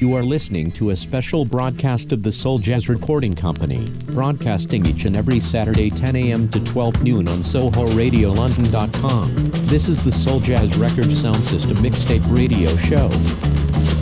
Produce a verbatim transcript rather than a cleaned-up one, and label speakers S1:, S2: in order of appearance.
S1: You are listening to a special broadcast of the Soul Jazz Recording Company, broadcasting each and every Saturday ten a.m. to twelve noon on Soho Radio London dot com. This is the Soul Jazz Record Sound System Mixtape Radio Show.